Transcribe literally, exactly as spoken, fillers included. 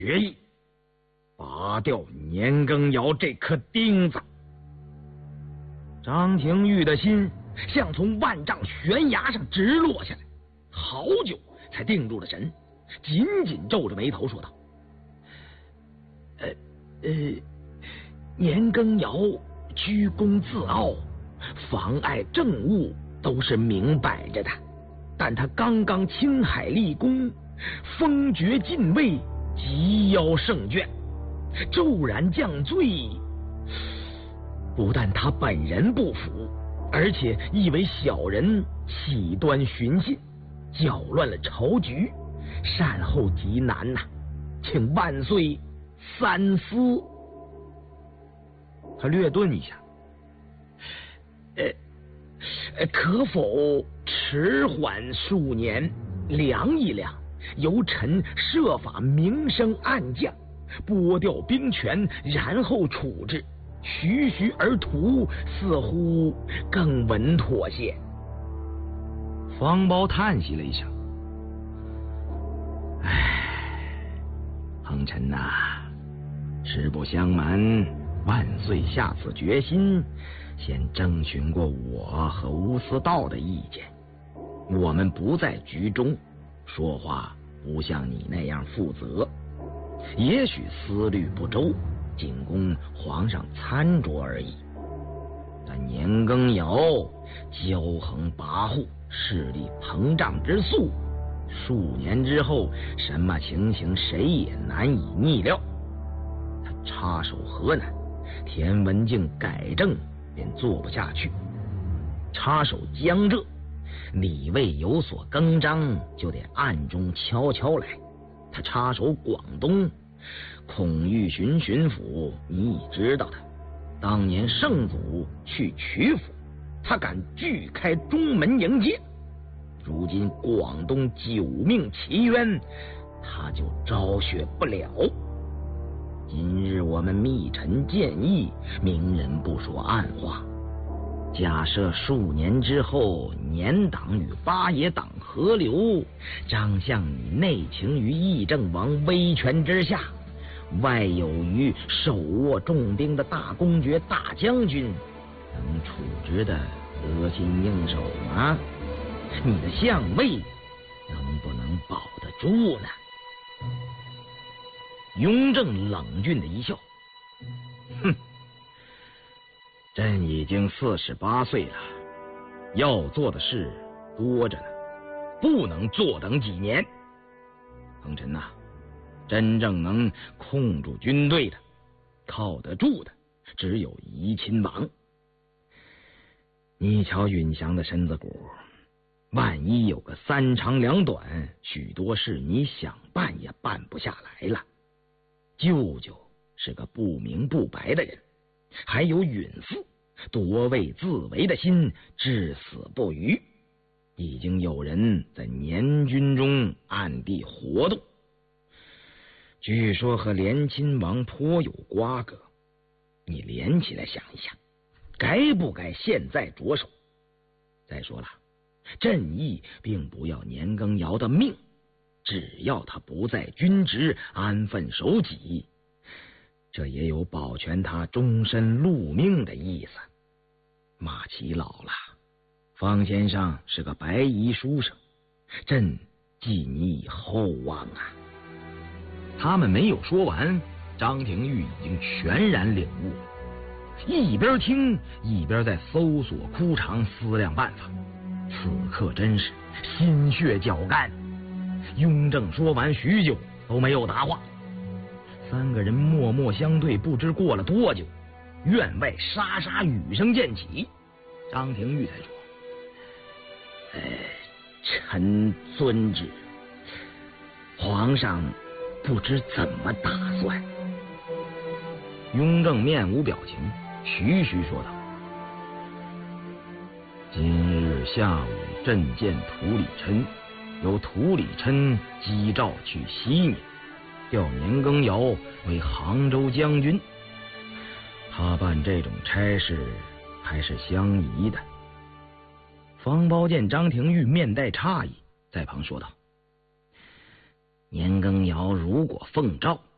决意拔掉年羹尧这颗钉子。张廷玉的心像从万丈悬崖上直落下来，好久才定住了神，紧紧皱着眉头说道：“呃呃，年羹尧居功自傲，妨碍政务都是明摆着的，但他刚刚青海立功，封爵进位，急邀圣眷，骤然降罪，不但他本人不服，而且亦为小人喜端寻衅，搅乱了朝局，善后极难呐、啊，请万岁三思。”他略顿一下，呃，可否迟缓数年，量一量，由臣设法明升暗降，拨调兵权，然后处置，徐徐而图，似乎更稳妥些。方苞叹息了一声，唉，恒臣呐、啊，实不相瞒，万岁下此决心，先征询过我和乌思道的意见。我们不在局中，说话不像你那样负责，也许思虑不周，仅供皇上参酌而已。但年羹尧骄横跋扈，势力膨胀之速，数年之后什么情形，谁也难以逆料。他插手河南，田文镜改正便做不下去；插手江浙，李卫有所更张，就得暗中悄悄来。他插手广东，孔玉询巡抚，你已知道的，当年圣祖去曲阜，他敢拒开中门迎接。如今广东九命奇冤，他就昭雪不了。今日我们密臣建议，明人不说暗话，假设数年之后，年党与八爷党合流，张相你内情于议政王威权之下，外有于手握重兵的大公爵大将军，能处置的得心应手吗？你的相位能不能保得住呢？雍正冷峻的一笑，哼，朕已经四十八岁了，要做的事多着呢，不能坐等几年。恒臣呐，真正能控住军队的，靠得住的，只有怡亲王。你瞧允祥的身子骨，万一有个三长两短，许多事你想办也办不下来了。舅舅是个不明不白的人，还有允父夺位自为的心，至死不渝。已经有人在年军中暗地活动，据说和连亲王颇有瓜葛。你连起来想一想，该不该现在着手？再说了，朕意并不要年羹尧的命，只要他不在军职，安分守己，这也有保全他终身禄命的意思。马齐老了，方先生是个白衣书生，朕寄你以厚望啊。他们没有说完，张廷玉已经全然领悟，一边听一边在搜索枯肠，思量办法。此刻真是心血绞干。雍正说完许久都没有答话，三个人默默相对，不知过了多久，院外沙沙雨声渐起。张廷玉才说：“呃，臣遵旨。皇上不知怎么打算。”雍正面无表情，徐徐说道：“今日下午，朕见涂里琛，由涂里琛击诏去西宁，调年羹尧为杭州将军。他办这种差事还是相宜的。”方苞见张廷玉面带诧异，在旁说道：“年羹尧如果奉诏，